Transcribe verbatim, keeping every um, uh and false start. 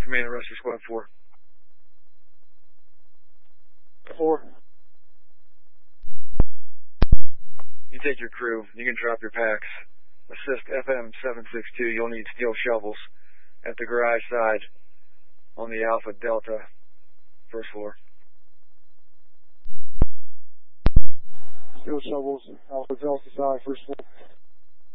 Command Rescue Squad four. Four. You take your crew. You can drop your packs. Assist F M seven six two. You'll need steel shovels at the garage side on the Alpha Delta first floor. Steel shovels, Alpha Delta side, first floor.